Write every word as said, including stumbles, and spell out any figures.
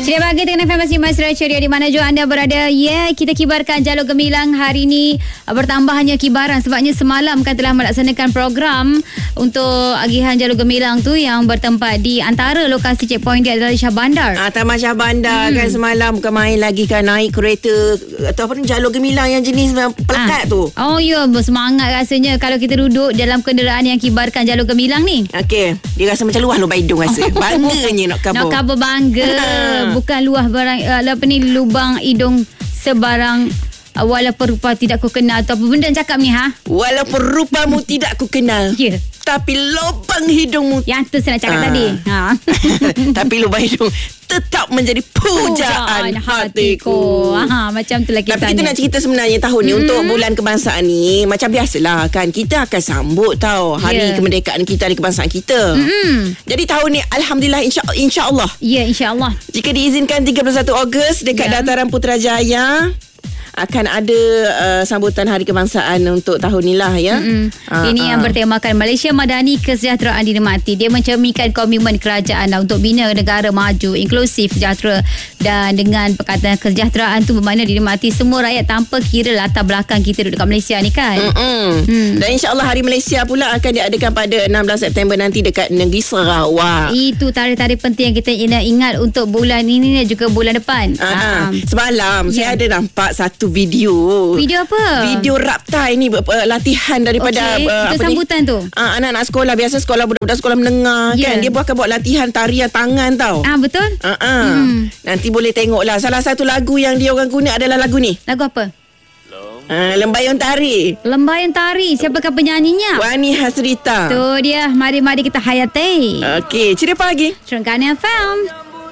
Ceria pagi dengan F M Masih Ceria di mana jua anda berada. Ya, yeah, kita kibarkan jalur gemilang hari ini. Bertambahnya kibaran sebabnya semalam kan telah melaksanakan program untuk agihan jalur gemilang tu yang bertempat di antara lokasi checkpoint dia adalah Shah Bandar. Ah, Taman Shah Bandar hmm. kan semalam bukan main lagi kan, naik kereta atau apa ni, jalur gemilang yang jenis pelekat ah. tu. Oh ya, bersemangat rasanya kalau kita duduk dalam kenderaan yang kibarkan jalur gemilang ni. Okey, dia rasa macam luah lubang hidung rasa. Bangganya nak kabur. Nak kabur bangga. Bukan luah barang uh, apa ni, lubang hidung sebarang uh, walaupun rupa tidak ku kenal atau apa benda yang cakap ni ha. Walaupun rupamu tidak ku kenal. Ya. Yeah. Tapi lubang hidungmu. Yang tu saya nak cakap uh. tadi. Ha. Tapi lubang hidung tetap menjadi pujaan, pujaan hatiku. Ha, macam tu lah kisahnya. Tapi kita nak cerita sebenarnya tahun ni hmm. untuk bulan kebangsaan ni macam biasalah kan, kita akan sambut tau hari yeah. kemerdekaan kita, hari kebangsaan kita. Hmm. Jadi tahun ni alhamdulillah insya insya-Allah. Ya, yeah, insya-Allah. Jika diizinkan tiga puluh satu Ogos dekat yeah. Dataran Putrajaya akan ada uh, sambutan hari kebangsaan untuk tahun ni lah ya. Uh, Ini uh. yang bertemakan Malaysia Madani Kesejahteraan Dinikmati. Dia mencerminkan komitmen kerajaan lah untuk bina negara maju, inklusif, sejahtera, dan dengan perkataan kesejahteraan tu bermakna dinikmati semua rakyat tanpa kira latar belakang kita duduk kat Malaysia ni kan. Hmm. Dan insya-Allah Hari Malaysia pula akan diadakan pada enam belas September nanti dekat negeri Sarawak. Itu tarikh-tarikh penting yang kita ingat untuk bulan ini dan juga bulan depan. Uh, uh. Semalam yeah. saya ada nampak satu video. Video apa? Video raptai ni uh, latihan daripada okay. uh, apa sambutan ni? tu. Uh, anak-anak sekolah, biasa sekolah budak-budak sekolah menengah yeah. kan. Dia akan buat latihan tarian tangan tau. Ah betul? Uh-uh. Hmm. Nanti boleh tengoklah. Salah satu lagu yang dia orang guna adalah lagu ni. Lagu apa? Uh, Lembayung Tari. Lembayung Tari. Siapakah penyanyinya? Wani Hasrita. Tu dia. Mari-mari kita hayati. Okey, ceria pagi. Serengkana F M.